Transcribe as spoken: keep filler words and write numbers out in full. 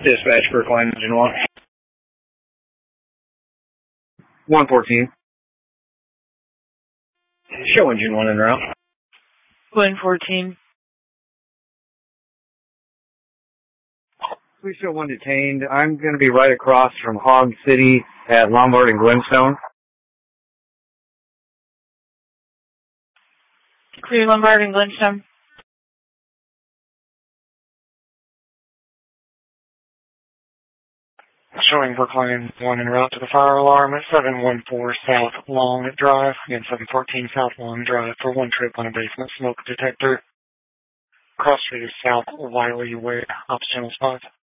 Dispatch for Klein Engine one. one fourteen. Show Engine one en route. one fourteen. Please show one detained. I'm going to be right across from Hog City at Lombard and Glenstone. Clear Lombard and Glenstone. Showing Brookline one en route to the fire alarm at seven one four South Long Drive. Again, seven fourteen South Long Drive for one trip on a basement smoke detector. Cross street is South Wiley Way, ops channel spot.